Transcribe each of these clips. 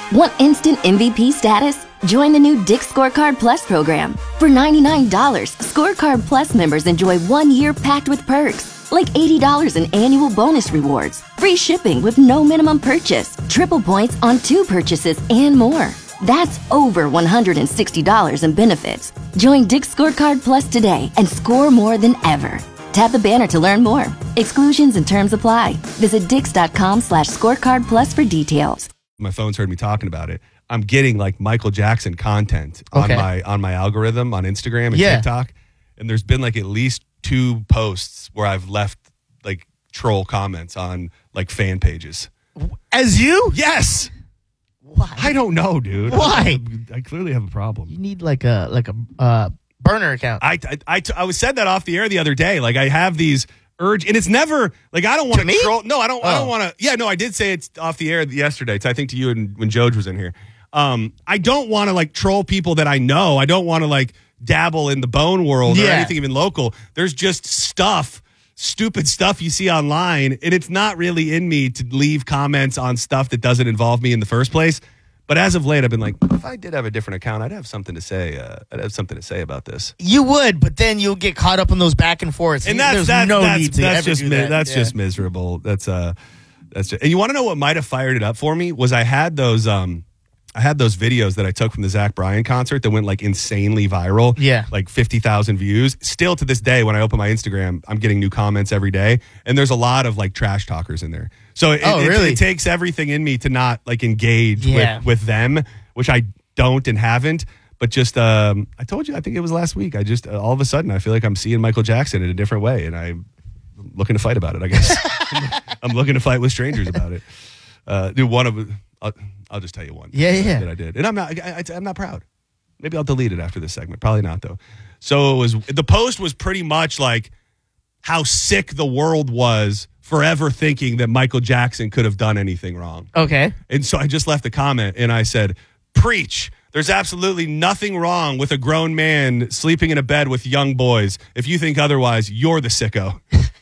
Want instant MVP status? Join the new Dick's Scorecard Plus program. For $99, Scorecard Plus members enjoy 1 year packed with perks, like $80 in annual bonus rewards, free shipping with no minimum purchase, triple points on 2 purchases, and more. That's over $160 in benefits. Join Dick's Scorecard Plus today and score more than ever. Tap the banner to learn more. Exclusions and terms apply. Visit dix.com/scorecard plus for details. My phone's heard me talking about it. I'm getting like Michael Jackson content on my algorithm on Instagram and TikTok. And there's been like at least 2 posts where I've left like troll comments on like fan pages. As you? Yes. Why? I don't know, dude. Why? I clearly have a problem. You need like a burner account. I was said that off the air the other day. Like I have these urge, and it's never like I don't want to troll. No, I don't want to. Yeah, no, I did say it's off the air yesterday. It's I think to you and when Joj was in here. I don't want to like troll people that I know. I don't want to like dabble in the bone world or anything even local. There's just stupid stuff you see online, and it's not really in me to leave comments on stuff that doesn't involve me in the first place. But as of late, I've been like, if I did have a different account, I'd have something to say. I'd have something to say about this. You would, but then you'll get caught up in those back and forths. And There's no need to ever do that. That's just miserable. That's just. And you want to know what might have fired it up for me was I had those videos that I took from the Zach Bryan concert that went like insanely viral. Yeah. Like 50,000 views. Still to this day, when I open my Instagram, I'm getting new comments every day. And there's a lot of like trash talkers in there. So it takes everything in me to not like engage with them, which I don't and haven't. But just, I told you, I think it was last week. I just, all of a sudden, I feel like I'm seeing Michael Jackson in a different way. And I'm looking to fight about it, I guess. I'm looking to fight with strangers about it. Dude, one of I'll just tell you one. That I did, and I'm not proud. Maybe I'll delete it after this segment. Probably not though. So the post was pretty much like how sick the world was forever thinking that Michael Jackson could have done anything wrong. Okay. And so I just left a comment and I said, "Preach. There's absolutely nothing wrong with a grown man sleeping in a bed with young boys. If you think otherwise, you're the sicko."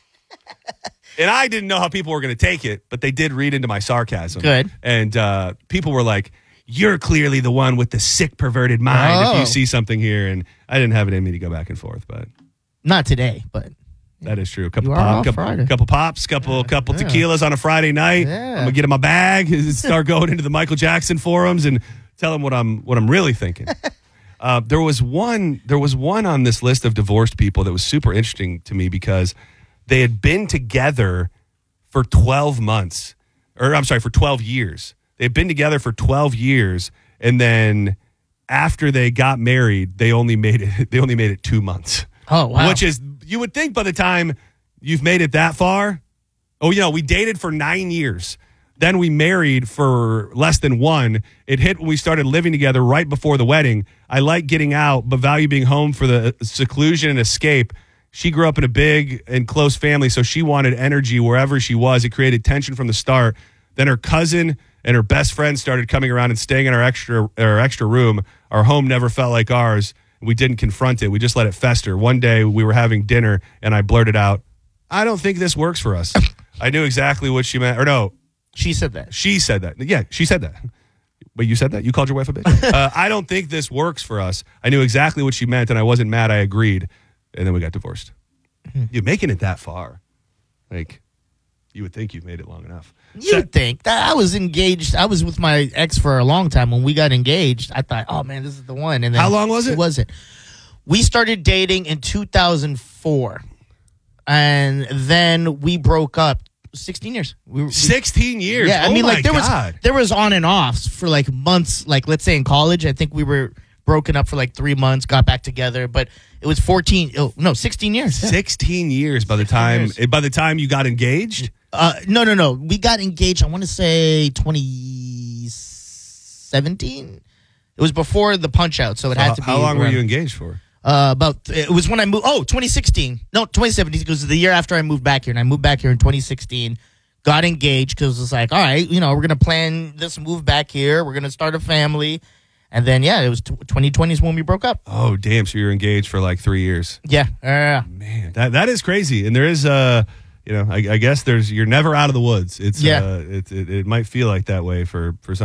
And I didn't know how people were going to take it, but they did read into my sarcasm. Good. And people were like, "You're clearly the one with the sick, perverted mind if you see something here." And I didn't have it in me to go back and forth, but not today, but that is true. A couple pops, couple tequilas on a Friday night. Yeah. I'm gonna get in my bag, start going into the Michael Jackson forums, and tell them what I'm really thinking. There was one on this list of divorced people that was super interesting to me because they had been together for 12 months, for 12 years. They had been together for 12 years, and then after they got married, they only made it 2 months. Oh, wow. Which is, you would think by the time you've made it that far, we dated for 9 years. Then we married for less than 1. It hit when we started living together right before the wedding. I like getting out, but value being home for the seclusion and escape. She grew up in a big and close family, so she wanted energy wherever she was. It created tension from the start. Then her cousin and her best friend started coming around and staying in our extra room. Our home never felt like ours. We didn't confront it. We just let it fester. One day we were having dinner, and I blurted out, "I don't think this works for us." I knew exactly what she meant. Or no. She said that. She said that. Yeah, she said that. Wait, you said that? You called your wife a bitch? "I don't think this works for us." I knew exactly what she meant, and I wasn't mad. I agreed. And then we got divorced. You're making it that far. Like, you would think you've made it long enough. You'd think. That I was engaged. I was with my ex for a long time. When we got engaged, I thought, oh, man, this is the one. And then how long was it? It wasn't. We started dating in 2004. And then we broke up 16 years. 16 years? Yeah, I mean, like, there was on and offs for, like, months. Like, let's say in college, I think we were broken up for like 3 months, got back together, but it was 16 years. Yeah. 16 years by the time you got engaged? No. We got engaged, I want to say 2017. It was before the Punch Out, so it had to be. How long were you engaged for? It was when I moved. 2016. No, 2017, because it was the year after I moved back here, and I moved back here in 2016. Got engaged because it was like, all right, we're going to plan this move back here. We're going to start a family. And then, it was 2020 is when we broke up. Oh, damn. So you were engaged for like 3 years. Yeah. Man, that is crazy. And there is, I guess you're never out of the woods. It's, it might feel like that way for some.